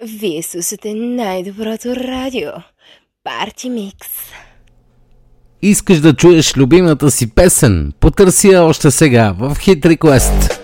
Вие слушате най-доброто радио. Парти Микс. Искаш да чуеш любимата си песен? Потърси я още сега в Hit Request.